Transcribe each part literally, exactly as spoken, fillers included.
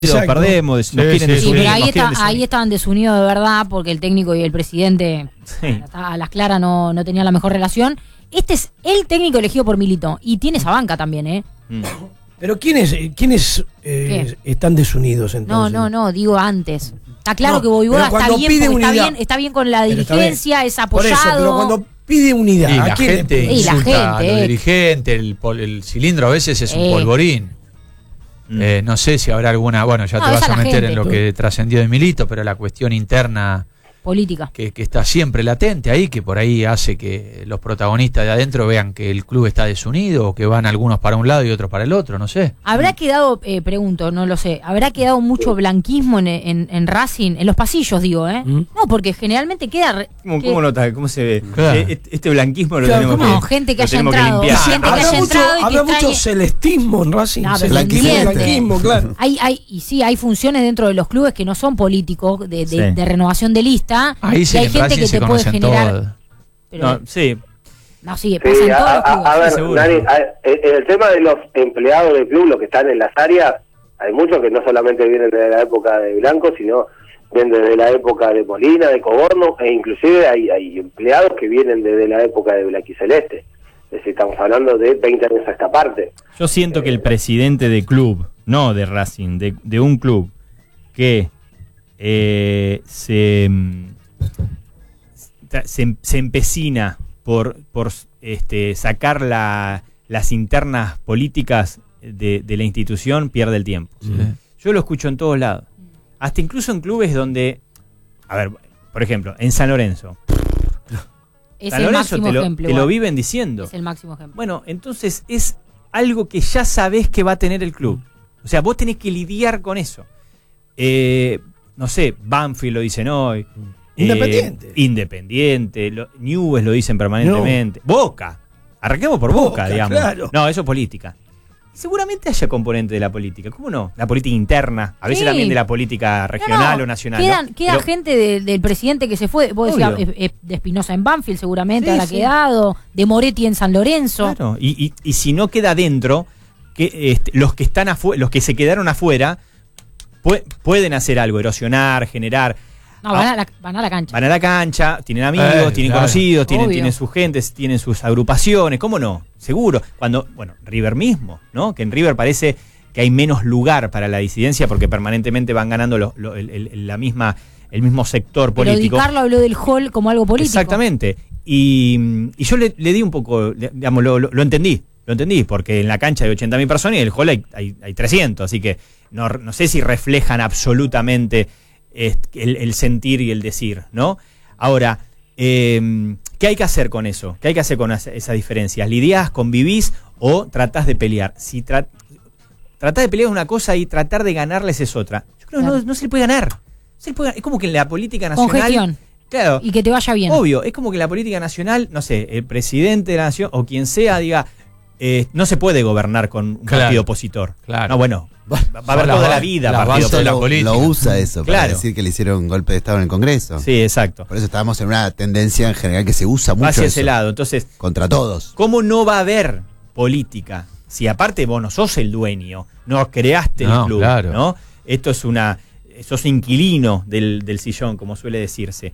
Exacto. Perdemos, nos sí, quieren sí, desunir, sí, pero ahí, nos está, quieren ahí estaban desunidos de verdad porque el técnico y el presidente sí. a las claras no, no tenían la mejor relación. Este es el técnico elegido por Milito y tiene esa banca también, ¿eh? Mm. Pero ¿quiénes, quiénes eh, están desunidos entonces? No, no, no, digo antes. Está claro No, que Boivoda pero está cuando bien, pide porque está unidad- bien, está bien con la Pero está dirigencia, bien. es Por apoyado. eso, pero cuando pide unidad, Y ¿a la quién le gente pide? Y la insulta a gente, los eh. dirigentes, el, pol- el cilindro a veces es un Eh. polvorín. Mm. Eh, no sé si habrá alguna, bueno, ya No, te es vas a a la meter gente. en lo que trascendió de Milito, pero la cuestión interna Política. que, que está siempre latente ahí, que por ahí hace que los protagonistas de adentro vean que el club está desunido o que van algunos para un lado y otros para el otro, no sé. ¿Habrá quedado, eh, pregunto, no lo sé, habrá quedado mucho blanquismo en, en, en Racing, en los pasillos, digo, ¿eh? ¿Mm? No, porque generalmente queda... re- ¿Cómo, que- cómo nota? ¿Cómo se ve? Claro. Eh, Este, este blanquismo lo Claro, tenemos ¿cómo? que No, gente que lo haya tenemos entrado, limpiar. gente que Habrá haya mucho, entrado y que habrá mucho extrañe- celestismo en Racing. No, pero Celestismo, entiende. blanquismo, claro. Hay, hay, y sí, hay funciones dentro de los clubes que no son políticos, de, de, Sí. de renovación de lista. Ahí y sí hay en gente Racing que se te puede conocen generar. todos. Pero, No, no, sí. sí, pasa Sí, en a, todos los a- clubes. a ver, Sí, seguro. Nani, a- el, el tema de los empleados del club, los que están en las áreas, hay muchos que no solamente vienen desde la época de Blanco, sino vienen desde la época de Molina, de Coborno, e inclusive hay, hay empleados que vienen desde la época de Blanquiceleste. Es decir, estamos hablando de veinte años a esta parte. Yo siento que el presidente de club, no de Racing, de, de un club que eh, se, mm, se, se empecina por, por este, sacar la, las internas políticas de, de la institución, pierde el tiempo. Sí. Yo lo escucho en todos lados. Hasta incluso en clubes donde, a ver, por ejemplo, en San Lorenzo. Es San el Lorenzo máximo te lo, ejemplo. te lo igual. viven diciendo. Es el máximo ejemplo. Bueno, entonces es algo que ya sabés que va a tener el club. O sea, vos tenés que lidiar con eso. Eh, no sé, Banfield lo dicen hoy. Independiente. Eh, Independiente. Lo, Newell's lo dicen permanentemente. Boca. Arranquemos por Boca, Boca, digamos. claro. No, eso es política. Seguramente haya componente de la política. ¿Cómo no? La política interna. A veces Sí. también de la política regional No, no, o nacional. Quedan, ¿no? queda Pero- gente de- del presidente que se fue. Vos decías Obvio. eh, eh, de Espinosa en Banfield, seguramente Sí, habrá sí. quedado. De Moretti en San Lorenzo. Claro, y, y, y si no queda dentro, que este, los que están afuera, los que se quedaron afuera, pue- pueden hacer algo, erosionar, generar. No, van a, la, van a la cancha. Van a la cancha, tienen amigos, Eh, tienen claro. conocidos, tienen, Obvio. tienen sus gentes, tienen sus agrupaciones, ¿cómo no? Seguro. Cuando, bueno, River mismo, ¿no? Que en River parece que hay menos lugar para la disidencia porque permanentemente van ganando lo- lo- el, el- la misma, el mismo sector Pero Di político. Carlo habló del hall como algo político. Exactamente. Y, y yo le, le di un poco, le- digamos, lo, lo- lo entendí, lo entendí, porque en la cancha hay ochenta mil personas y en el hall hay, hay, hay trescientos, así que no, no sé si reflejan absolutamente este, el, el sentir y el decir, ¿no? Ahora, eh, ¿qué hay que hacer con eso? ¿Qué hay que hacer con esa- esas diferencias? ¿Lidiás, convivís o tratás de pelear? Si tra tratás de pelear es una cosa y tratar de ganarles es otra. Yo creo que Claro. no, no se le puede ganar. No se le puede ganar. Es como que en la política nacional... Con gestión. Claro. Y que te vaya bien. Obvio, es como que la política nacional, no sé, el presidente de la nación o quien sea diga, eh, no se puede gobernar con un Claro. partido opositor. Claro. No, bueno, va, va a haber Son toda las la ba- vida las partido bases de político. la lo, política. lo usa eso para Claro. decir que le hicieron un golpe de Estado en el Congreso. Sí, exacto. Por eso estábamos en una tendencia en general que se usa Va mucho hacia eso, ese lado. Entonces, contra todos. ¿cómo no va a haber política si aparte vos no sos el dueño, no creaste No, el club, claro. ¿no? Esto es una, sos inquilino del, del sillón, como suele decirse.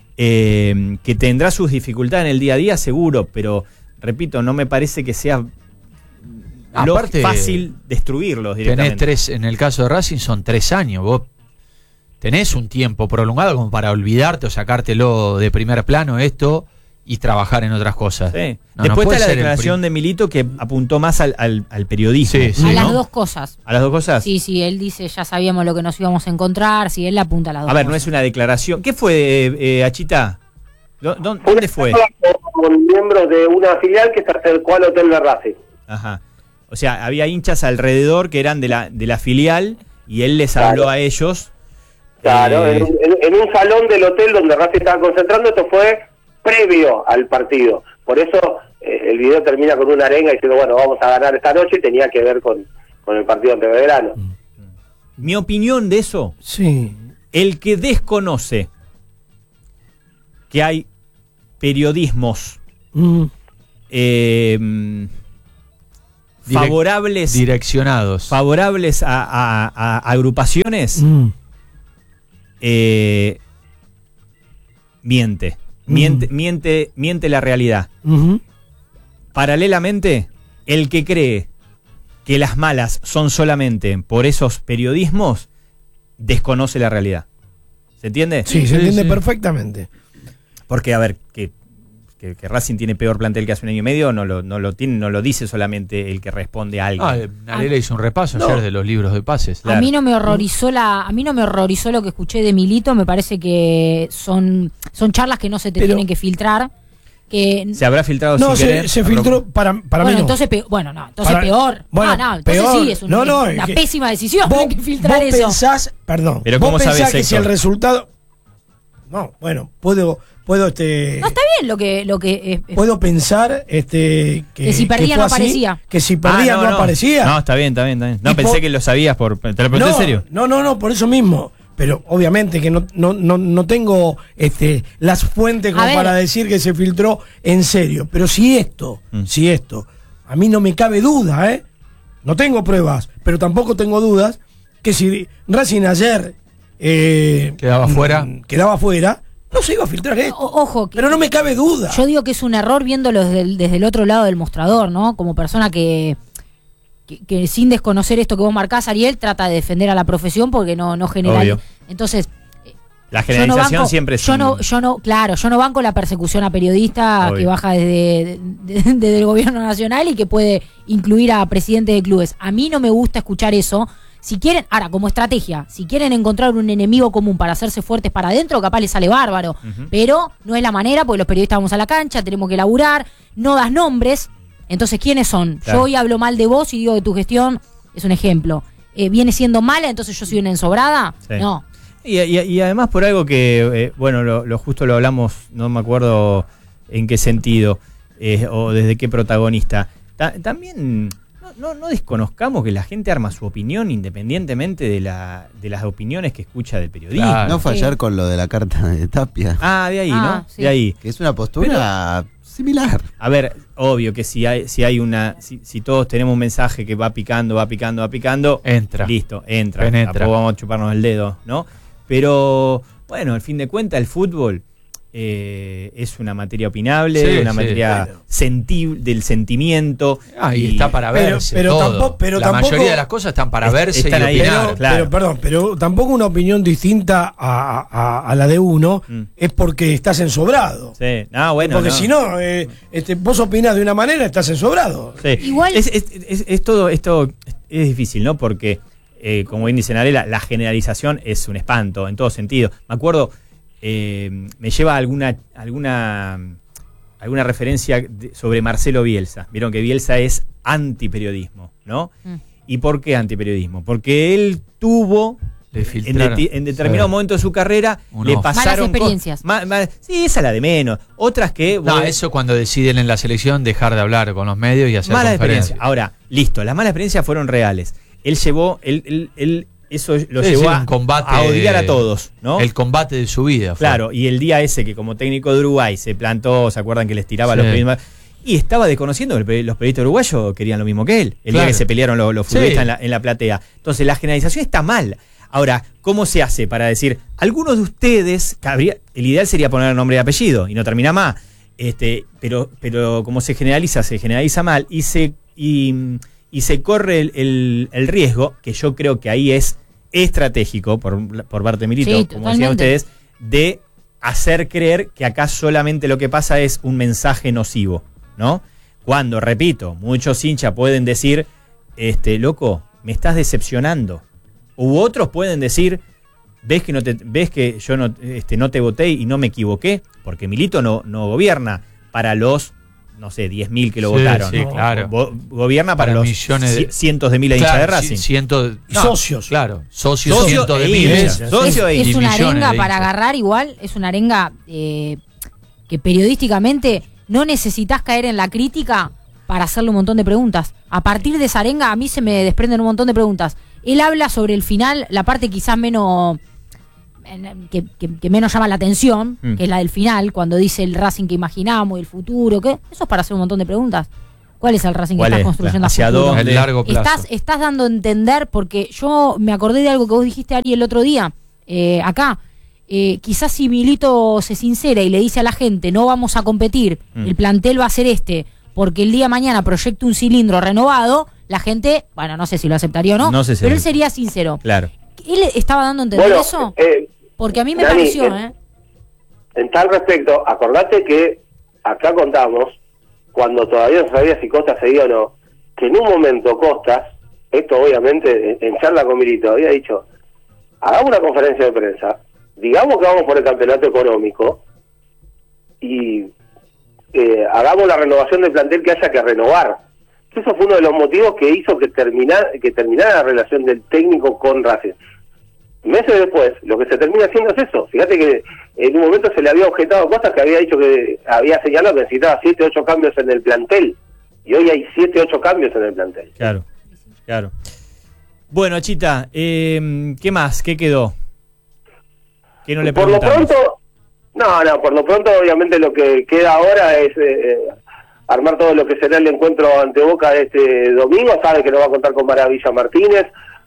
Eh, que tendrá sus dificultades en el día a día, seguro, pero repito, no me parece que sea lo Aparte, fácil destruirlos Tenés directamente. tres, en el caso de Racing son tres años. Vos tenés un tiempo prolongado como para olvidarte o sacártelo de primer plano esto y trabajar en otras cosas. Sí. No, no Después puede está la ser el declaración prim- de Milito que apuntó más al, al, al periodismo. Sí, sí. A ¿no? las dos cosas. ¿A las dos cosas? Sí, sí, él dice, ya sabíamos lo que nos íbamos a encontrar, si él le apunta a las dos A ver, no cosas. es una declaración. ¿Qué fue, eh, eh, Achita? ¿Dó- dó- ¿Dónde fue? Con miembros de una filial que se acercó al hotel de Racing. Ajá. O sea, había hinchas alrededor que eran de la, de la filial y él les Claro. habló a ellos. Claro, eh, en, en- en un salón del hotel donde Racing estaba concentrando, esto fue previo al partido. Por eso eh, el video termina con una arenga diciendo, bueno, vamos a ganar esta noche, y tenía que ver con, con el partido ante Belgrano. mi opinión de eso, Sí. el que desconoce que hay periodismos Mm. eh, favorables, direccionados. favorables a, a- a agrupaciones, Mm. eh, miente. Miente, Mm. miente, miente la realidad. Ujú. Paralelamente, el que cree que las malas son solamente por esos periodismos, desconoce la realidad. ¿Se entiende? Sí, Sí, se entiende sí. perfectamente. Porque, a ver, que, que, que Racing tiene peor plantel que hace un año y medio, no lo, no lo tiene, no lo dice solamente el que responde a alguien. Ah, eh, Narela hizo un repaso No. ayer de los libros de pases. Claro. A mí no me horrorizó la, a mí no me horrorizó lo que escuché de Milito, me parece que son, son charlas que no se te Pero- tienen que filtrar. Que, Se habrá filtrado No, sin se, querer. se filtró para, para bueno, mí no. entonces pe- bueno, no, entonces Para- peor. bueno, no, no, entonces peor. sí, es un- No, no, una es que- pésima decisión, Vos, hay que filtrar vos eso. pensás, perdón, Pero vos ¿cómo pensás sabés, que si Héctor? el resultado... No, bueno, puedo, puedo, este... No, está bien lo que, lo que eh, eh, Puedo pensar este, que, Que si perdía fue no así, aparecía. Que si Ah, perdía no, aparecía. No, está bien, está bien, está bien. No, Y pensé por- que lo sabías por. ¿Te lo pregunté no, en serio? no, no, no, por eso mismo. Pero obviamente que no, no, no, no tengo este, las fuentes como A ver. para decir que se filtró en serio. Pero si esto, Mm. si esto, a mí no me cabe duda, ¿eh? No tengo pruebas, pero tampoco tengo dudas que si Racing ayer eh, Quedaba fuera. mm, quedaba fuera, no se iba a filtrar esto. o- ojo, que Pero no me cabe duda. yo digo que es un error viéndolo desde el, desde el otro lado del mostrador, ¿no? Como persona que, que, que sin desconocer esto que vos marcás, Ariel, trata de defender a la profesión porque no, no genera... Obvio. Entonces, La yo no generalización banco- siempre es. yo un- no, yo no, claro, yo no banco la persecución a periodistas Obvio. que baja desde, de- de- desde el gobierno nacional y que puede incluir a presidentes de clubes. A mí no me gusta escuchar eso. Si quieren, ahora, como estrategia, si quieren encontrar un enemigo común para hacerse fuertes para adentro, capaz les sale bárbaro. Ujú. Pero no es la manera, porque los periodistas vamos a la cancha, tenemos que laburar, no das nombres. Entonces, ¿quiénes son? Claro. Yo hoy hablo mal de vos y digo que tu gestión es un ejemplo. Eh, ¿Viene siendo mala, entonces yo soy una ensobrada? Sí. No. Y, y- y además por algo que, eh, bueno, lo, lo justo lo hablamos, no me acuerdo en qué sentido eh, o desde qué protagonista. Ta- también no, no, no desconozcamos que la gente arma su opinión independientemente de, la, de las opiniones que escucha del periodismo. Claro. No fallar Sí. con lo de la carta de Tapia, Ah, de ahí, Ah, ¿no? sí. De ahí. que es una postura similar. A ver, obvio que si hay, si hay una, si, si todos tenemos un mensaje que va picando, va picando, va picando, Entra. listo, entra. Penetra. Tampoco vamos a chuparnos el dedo, ¿no? Pero, bueno, al fin de cuentas, el fútbol eh, es una materia opinable, Sí, una sí. materia Bueno. senti- del sentimiento. Ah, y y- está para Pero- verse. pero todo. tampoco- pero la tampoco- mayoría de las cosas están para Est- verse están y ahí, opinar. Pero, claro. pero, perdón, pero tampoco una opinión distinta a, a- a la de uno Mm. es porque estás ensobrado. Sí, no, bueno. porque no. si no, eh, este, vos opinás de una manera, estás ensobrado. Sí. Igual- Es, es- es- es todo esto es difícil, ¿no? Porque, eh, como bien dice Narela, la generalización es un espanto en todo sentido. Me acuerdo, eh, me lleva alguna alguna alguna referencia de- sobre Marcelo Bielsa. Vieron que Bielsa es antiperiodismo, ¿no? Mm. ¿Y por qué antiperiodismo? Porque él tuvo Le en, filtraron. de- en determinado Sí. momento de su carrera Un le off. pasaron Malas experiencias. cos- ma- ma- sí, esa es la de menos. Otras que No, vos- eso cuando deciden en la selección dejar de hablar con los medios y hacer mala conferencias. experiencia. Ahora, listo, las malas experiencias fueron reales. Él llevó, él, él, él- eso lo Sí, llevó sí, a, un combate, a odiar a todos, ¿no? El combate de su vida. fue. Claro, y el día ese que como técnico de Uruguay se plantó, ¿se acuerdan que les tiraba a Sí. los periodistas? Y estaba desconociendo que el pe- los periodistas uruguayos querían lo mismo que él, el día Claro. que se pelearon los, los Sí. futbolistas en, la, en la platea. Entonces, la generalización está mal. Ahora, ¿cómo se hace para decir, algunos de ustedes, cabría- el ideal sería poner nombre y apellido y no termina más, este, pero, pero como se generaliza, se generaliza mal y se, y, y se corre el, el- el riesgo, que yo creo que ahí es estratégico por, por parte de Milito, Sí, como decían totalmente. ustedes, de hacer creer que acá solamente lo que pasa es un mensaje nocivo, ¿no? Cuando, repito, muchos hinchas pueden decir, este, loco, me estás decepcionando. U otros pueden decir, ves que no te, ves que yo no, este, no te voté y no me equivoqué, porque Milito no, no gobierna para los, no sé, diez mil que lo Sí, votaron. sí, ¿no? claro. Go- gobierna para, Para los millones de- ci- cientos de miles de hinchas de Claro, Racing. ci- ciento- Y socios. Claro, socios, Socio cientos de e miles. hinchas. Socio e es, es y una millones arenga de para hinchas. agarrar igual, es una arenga eh, que periodísticamente no necesitas caer en la crítica para hacerle un montón de preguntas. A partir de esa arenga a mí se me desprenden un montón de preguntas. Él habla sobre el final, la parte quizás menos que, que- que menos llama la atención, Mm. que es la del final, cuando dice el Racing que imaginamos y el futuro, que eso es para hacer un montón de preguntas. ¿Cuál es el Racing que ¿Cuál estás es? construyendo ¿Hacia a futuro? dónde? El largo plazo. Estás, estás dando a entender, porque yo me acordé de algo que vos dijiste, Ari, el otro día, eh, acá. Eh, quizás si Milito se sincera y le dice a la gente, no vamos a competir, mm. el plantel va a ser este, porque el día de mañana proyecta un cilindro renovado, la gente, bueno, no sé si lo aceptaría o no, no sé si pero lo... él sería sincero. Claro. ¿Él estaba dando a entender bueno, eso? Eh, porque a mí me Dani, pareció, eh, ¿eh? En tal respecto, acordate que acá contamos, cuando todavía no sabía si Costas seguía o no, que en un momento Costas, esto obviamente en, en charla con Milito, había dicho, hagamos una conferencia de prensa, digamos que vamos por el campeonato económico y eh, hagamos la renovación del plantel que haya que renovar. Eso fue uno de los motivos que hizo que terminara, que terminara la relación del técnico con Racing. Meses después, lo que se termina haciendo es eso. Fíjate que en un momento se le había objetado cosas que había dicho que había señalado que necesitaba siete, ocho cambios en el plantel. Y hoy hay siete, ocho cambios en el plantel. Claro, claro. Bueno, Chita, eh, ¿qué más? ¿Qué quedó? ¿Qué no le Por lo preguntamos? pronto, no, no, por lo pronto obviamente lo que queda ahora es eh, armar todo lo que será el encuentro ante Boca este domingo. Sabe que no va a contar con Maravilla Martínez.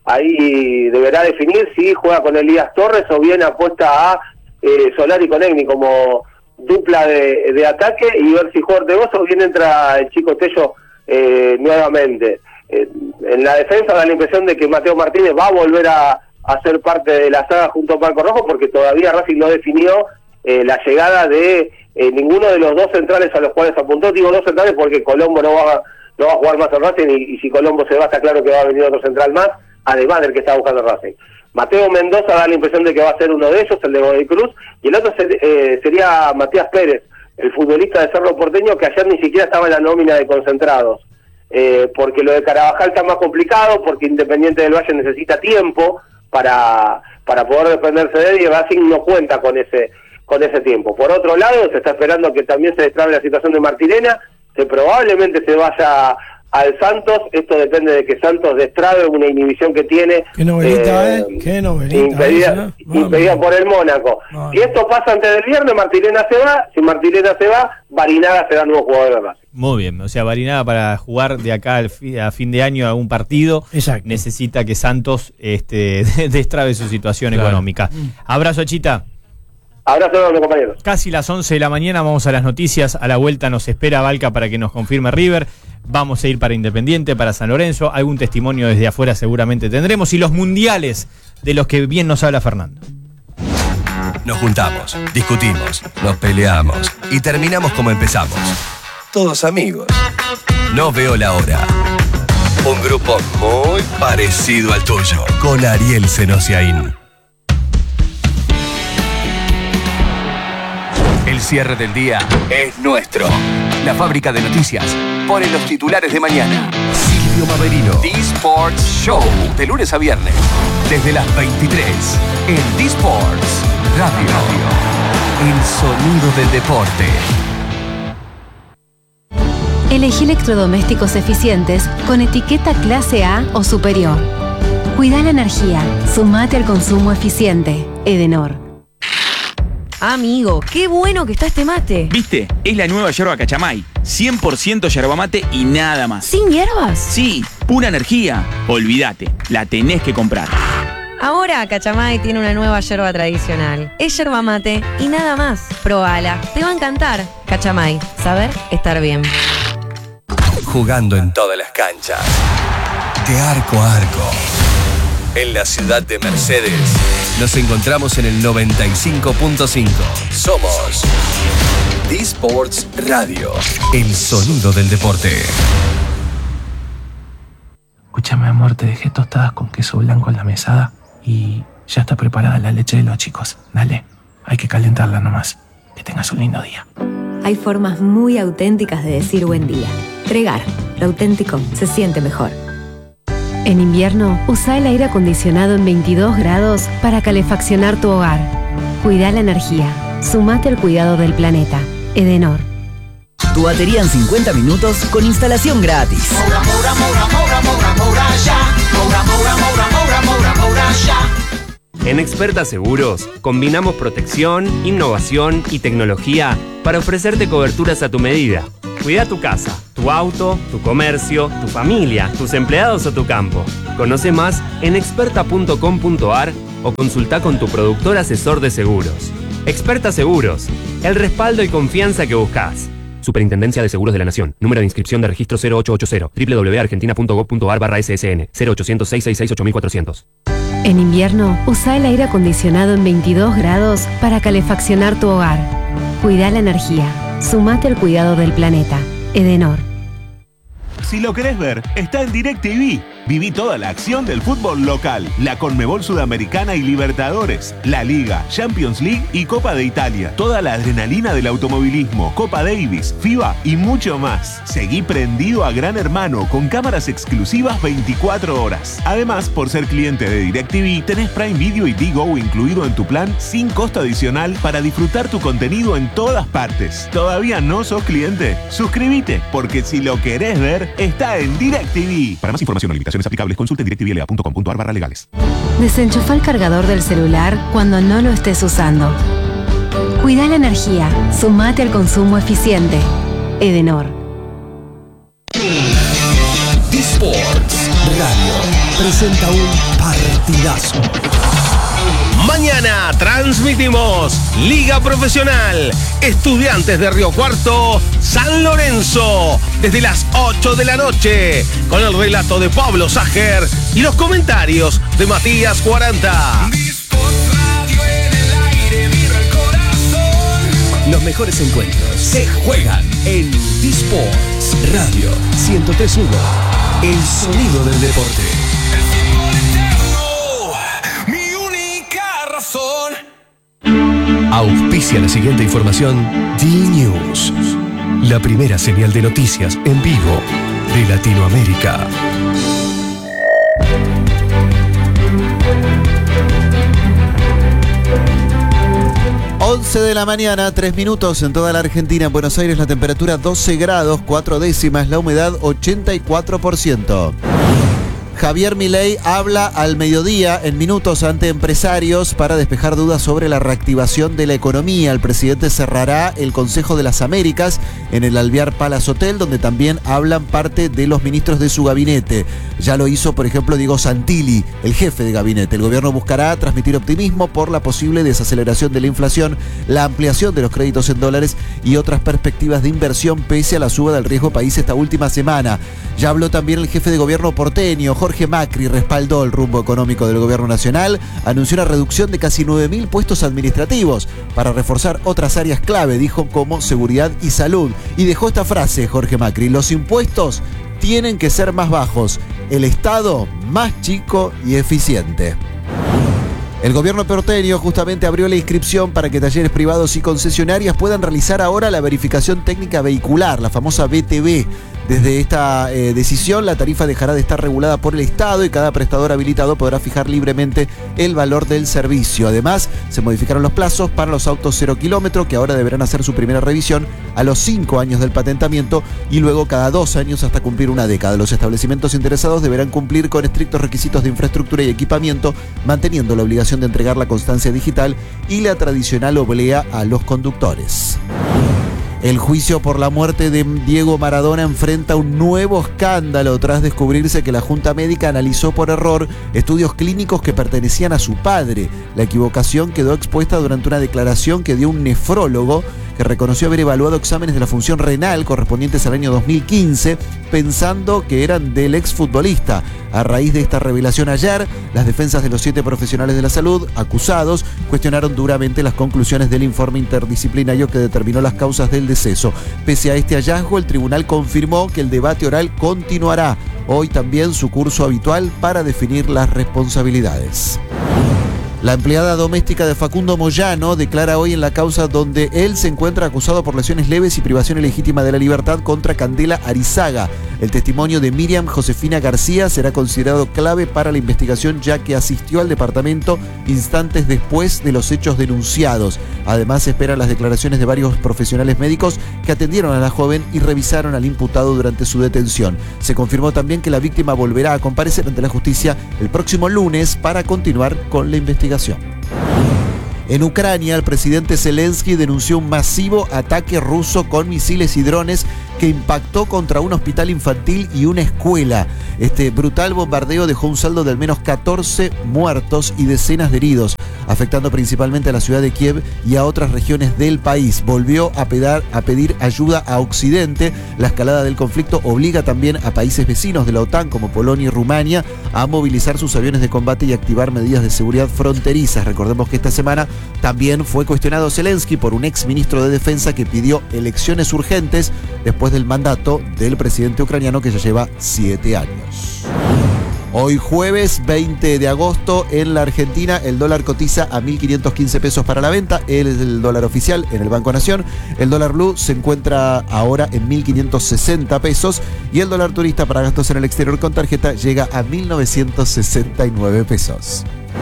Ahí deberá definir si juega con Elías Torres o bien apuesta a eh, Solari con Egni como dupla de, de ataque y ver si juega Ortegoza o bien entra el chico Tello eh, nuevamente. Eh, en la defensa da la impresión de que Mateo Martínez va a volver a, a ser parte de la saga junto a Marco Rojo porque todavía Racing no definió eh, la llegada de eh, ninguno de los dos centrales a los cuales apuntó. Digo dos centrales porque Colombo no va, no va a jugar más en Racing y, y si Colombo se va está claro que va a venir otro central más, además del que está buscando Racing. Mateo Mendoza da la impresión de que va a ser uno de ellos, el de Godoy Cruz, y el otro ser, eh, sería Matías Pérez, el futbolista de Cerro Porteño, que ayer ni siquiera estaba en la nómina de concentrados, eh, porque lo de Carabajal está más complicado, porque Independiente del Valle necesita tiempo para, para poder defenderse de él, y Racing no cuenta con ese, con ese tiempo. Por otro lado, se está esperando que también se destrabe la situación de Martirena, que probablemente se vaya al Santos. Esto depende de que Santos destrabe una inhibición que tiene. Qué novelita, ¿eh? eh Qué novelita. impedida, esa, ¿eh? impedida por el Mónaco. Vamos. Si esto pasa antes del viernes, Martirena se va. Si Martirena se va, Barinaga será nuevo jugador de Racing. Muy bien, o sea, Barinaga para jugar de acá al fi, a fin de año a un partido, exacto, necesita que Santos este, destrabe su situación claro. económica. Mm. Abrazo, Chita. Abrazo enorme, compañeros. Casi las once de la mañana, vamos a las noticias. A la vuelta nos espera Valca para que nos confirme River. Vamos a ir para Independiente, para San Lorenzo. Algún testimonio desde afuera seguramente tendremos. Y los mundiales de los que bien nos habla Fernando. Nos juntamos, discutimos, nos peleamos y terminamos como empezamos. Todos amigos. No veo la hora. Un grupo muy parecido al tuyo. Con Ariel Senosiaín. El cierre del día es nuestro. La fábrica de noticias pone los titulares de mañana. Silvio Maverino. D-Sports Show. De lunes a viernes. Desde las veintitrés. En D-Sports Radio. El sonido del deporte. Elegí electrodomésticos eficientes con etiqueta clase A o superior. Cuida la energía. Sumate al consumo eficiente. Edenor. Amigo, qué bueno que está este mate. ¿Viste? Es la nueva yerba Cachamay. cien por ciento yerba mate y nada más. ¿Sin hierbas? Sí, pura energía. Olvídate, la tenés que comprar. Ahora Cachamay tiene una nueva yerba tradicional. Es yerba mate y nada más. Probala, te va a encantar. Cachamay, saber estar bien. Jugando en todas las canchas. De arco a arco. En la ciudad de Mercedes. Nos encontramos en el noventa y cinco punto cinco. Somos D-Sports Radio. El sonido del deporte. Escúchame, amor, te dejé tostadas con queso blanco en la mesada y ya está preparada la leche de los chicos. Dale, hay que calentarla nomás. Que tengas un lindo día. Hay formas muy auténticas de decir buen día. Tregar, lo auténtico se siente mejor. En invierno, usa el aire acondicionado en veintidós grados para calefaccionar tu hogar. Cuida la energía. Sumate al cuidado del planeta. Edenor. Tu batería en cincuenta minutos con instalación gratis. Moura, moura, moura, moura, moura, moura, ya. Moura, moura, moura, moura, moura, moura, ya. En Experta Seguros, combinamos protección, innovación y tecnología para ofrecerte coberturas a tu medida. Cuida tu casa. tu auto, tu comercio, tu familia, tus empleados o tu campo. Conoce más en experta punto com punto a r o consulta con tu productor asesor de seguros. Experta Seguros, el respaldo y confianza que buscas. Superintendencia de Seguros de la Nación. Número de inscripción de registro cero ocho ochenta, doble u doble u doble u punto argentina punto gob punto a r barra S S N, cero ochocientos, seiscientos sesenta y seis, ocho mil cuatrocientos. En invierno, usa el aire acondicionado en veintidós grados para calefaccionar tu hogar. Cuida la energía. Sumate al cuidado del planeta. Edenor. Si lo querés ver, está en DirecTV. Viví toda la acción del fútbol local, la Conmebol Sudamericana y Libertadores, la Liga, Champions League y Copa de Italia. Toda la adrenalina del automovilismo, Copa Davis, FIBA y mucho más. Seguí prendido a Gran Hermano con cámaras exclusivas veinticuatro horas. Además, por ser cliente de DirecTV, tenés Prime Video y Digo incluido en tu plan sin costo adicional para disfrutar tu contenido en todas partes. ¿Todavía no sos cliente? Suscríbete, porque si lo querés ver, está en DirecTV. Para más información o limitaciones aplicables, consulte en directv l a punto com punto a r barra legales. Desenchufa el cargador del celular cuando no lo estés usando. Cuida la energía. Sumate al consumo eficiente. Edenor. T-Sports Radio presenta un partidazo. Mañana transmitimos Liga Profesional, Estudiantes de Río Cuarto, San Lorenzo, desde las ocho de la noche, con el relato de Pablo Sager y los comentarios de Matías cuarenta. Los mejores encuentros se juegan en T-Sports Radio ciento tres punto uno, el sonido del deporte. Auspicia la siguiente información D-News, la primera señal de noticias en vivo de Latinoamérica. once de la mañana, tres minutos en toda la Argentina. En Buenos Aires la temperatura doce grados, cuatro décimas, la humedad ochenta y cuatro por ciento. Javier Milei habla al mediodía en minutos ante empresarios para despejar dudas sobre la reactivación de la economía. El presidente cerrará el Consejo de las Américas en el Alvear Palace Hotel, donde también hablan parte de los ministros de su gabinete. Ya lo hizo, por ejemplo, Diego Santilli, el jefe de gabinete. El gobierno buscará transmitir optimismo por la posible desaceleración de la inflación, la ampliación de los créditos en dólares y otras perspectivas de inversión pese a la suba del riesgo país esta última semana. Ya habló también el jefe de gobierno porteño, Jorge Macri, respaldó el rumbo económico del gobierno nacional, anunció una reducción de casi nueve mil puestos administrativos para reforzar otras áreas clave, dijo, como seguridad y salud. Y dejó esta frase, Jorge Macri: los impuestos tienen que ser más bajos, el Estado más chico y eficiente. El gobierno porteño justamente abrió la inscripción para que talleres privados y concesionarias puedan realizar ahora la verificación técnica vehicular, la famosa B T V. Desde esta eh, decisión, la tarifa dejará de estar regulada por el Estado y cada prestador habilitado podrá fijar libremente el valor del servicio. Además, se modificaron los plazos para los autos cero kilómetro, que ahora deberán hacer su primera revisión a los cinco años del patentamiento y luego cada dos años hasta cumplir una década. Los establecimientos interesados deberán cumplir con estrictos requisitos de infraestructura y equipamiento, manteniendo la obligación de entregar la constancia digital y la tradicional oblea a los conductores. El juicio por la muerte de Diego Maradona enfrenta un nuevo escándalo tras descubrirse que la Junta Médica analizó por error estudios clínicos que pertenecían a su padre. La equivocación quedó expuesta durante una declaración que dio un nefrólogo que reconoció haber evaluado exámenes de la función renal correspondientes al año dos mil quince, pensando que eran del exfutbolista. A raíz de esta revelación ayer, las defensas de los siete profesionales de la salud acusados cuestionaron duramente las conclusiones del informe interdisciplinario que determinó las causas del deceso. Pese a este hallazgo, el tribunal confirmó que el debate oral continuará. Hoy también su curso habitual para definir las responsabilidades. La empleada doméstica de Facundo Moyano declara hoy en la causa donde él se encuentra acusado por lesiones leves y privación ilegítima de la libertad contra Candela Arizaga. El testimonio de Miriam Josefina García será considerado clave para la investigación, ya que asistió al departamento instantes después de los hechos denunciados. Además, se esperan las declaraciones de varios profesionales médicos que atendieron a la joven y revisaron al imputado durante su detención. Se confirmó también que la víctima volverá a comparecer ante la justicia el próximo lunes para continuar con la investigación. En Ucrania, el presidente Zelensky denunció un masivo ataque ruso con misiles y drones que impactó contra un hospital infantil y una escuela. Este brutal bombardeo dejó un saldo de al menos catorce muertos y decenas de heridos, afectando principalmente a la ciudad de Kiev y a otras regiones del país. Volvió a pedir, a pedir ayuda a Occidente. La escalada del conflicto obliga también a países vecinos de la OTAN como Polonia y Rumania a movilizar sus aviones de combate y activar medidas de seguridad fronterizas. Recordemos que esta semana también fue cuestionado Zelensky por un ex ministro de Defensa que pidió elecciones urgentes después del mandato del presidente ucraniano que ya lleva siete años. Hoy jueves veinte de agosto en la Argentina el dólar cotiza a mil quinientos quince pesos para la venta, es el dólar oficial en el Banco Nación. El dólar blue se encuentra ahora en mil quinientos sesenta pesos y el dólar turista para gastos en el exterior con tarjeta llega a mil novecientos sesenta y nueve pesos.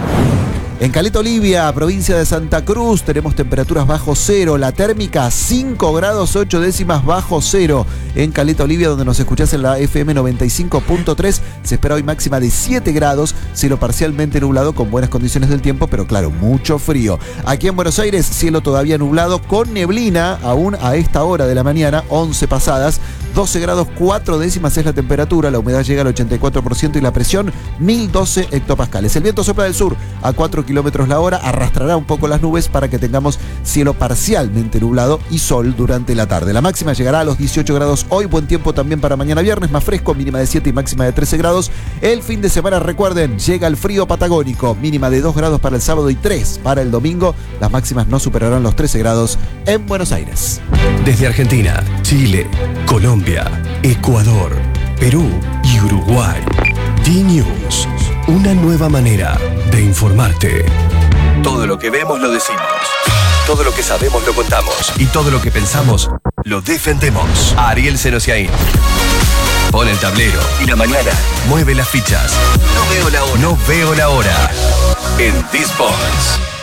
En Caleta Olivia, provincia de Santa Cruz, tenemos temperaturas bajo cero, la térmica cinco grados ocho décimas bajo cero. En Caleta Olivia, donde nos escuchás en la F M noventa y cinco punto tres, se espera hoy máxima de siete grados, cielo parcialmente nublado con buenas condiciones del tiempo, pero claro, mucho frío. Aquí en Buenos Aires, cielo todavía nublado con neblina, aún a esta hora de la mañana, once pasadas, doce grados cuatro décimas es la temperatura, la humedad llega al ochenta y cuatro por ciento y la presión mil doce hectopascales. El viento sopla del sur a cuatro kilómetros la hora, arrastrará un poco las nubes para que tengamos cielo parcialmente nublado y sol durante la tarde. La máxima llegará a los dieciocho grados hoy, buen tiempo también para mañana viernes, más fresco, mínima de siete y máxima de trece grados. El fin de semana, recuerden, llega el frío patagónico, mínima de dos grados para el sábado y tres para el domingo. Las máximas no superarán los trece grados en Buenos Aires. Desde Argentina, Chile, Colombia, Ecuador, Perú y Uruguay. D-News, una nueva manera de informarte. Todo lo que vemos lo decimos. Todo lo que sabemos lo contamos. Y todo lo que pensamos lo defendemos. Ariel Senosiaín. Pon el tablero y la mañana mueve las fichas. No veo la hora. No veo la hora. En Disport.